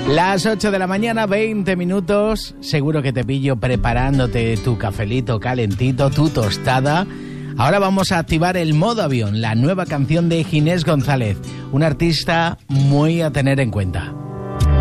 Las 8 de la mañana, 20 minutos. Seguro que te pillo preparándote tu cafelito calentito, tu tostada. Ahora vamos a activar el modo avión, la nueva canción de Ginés González, una artista muy a tener en cuenta.